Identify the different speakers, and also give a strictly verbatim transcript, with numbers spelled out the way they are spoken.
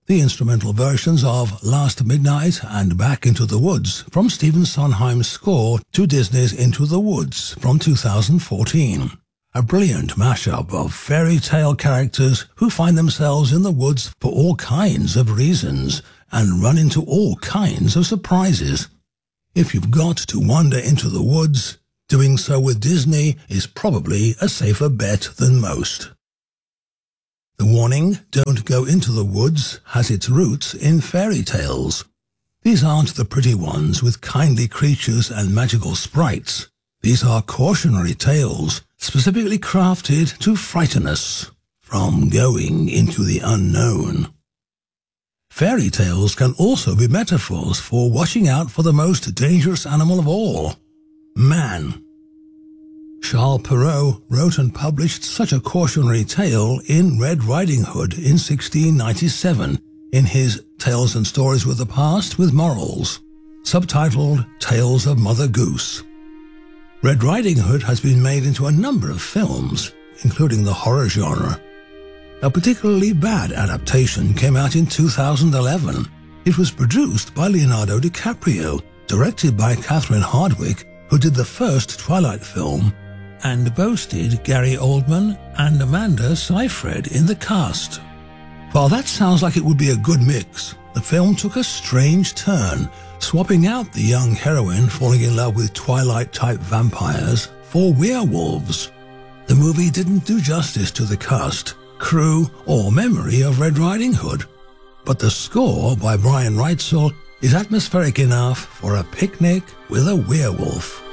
Speaker 1: the instrumental versions of Last Midnight and Back into the Woods from Stephen Sondheim's score to Disney's Into the Woods from two thousand fourteen. A brilliant mashup of fairy tale characters who find themselves in the woods for all kinds of reasons and run into all kinds of surprises. If you've got to wander into the woods, doing so with Disney is probably a safer bet than most. The warning, "Don't go into the woods," has its roots in fairy tales. These aren't the pretty ones with kindly creatures and magical sprites. These are cautionary tales, specifically crafted to frighten us from going into the unknown. Fairy tales can also be metaphors for watching out for the most dangerous animal of all, man. Charles Perrault wrote and published such a cautionary tale in Red Riding Hood in sixteen ninety-seven in his Tales and Stories of the Past with Morals, subtitled Tales of Mother Goose. Red Riding Hood has been made into a number of films, including the horror genre. A particularly bad adaptation came out in two thousand eleven. It was produced by Leonardo DiCaprio, directed by Catherine Hardwicke, who did the first Twilight film, and boasted Gary Oldman and Amanda Seyfried in the cast. While that sounds like it would be a good mix, the film took a strange turn, swapping out the young heroine falling in love with Twilight-type vampires for werewolves. The movie didn't do justice to the cast, crew, or memory of Red Riding Hood, but the score by Brian Reitzell is atmospheric enough for a picnic with a werewolf.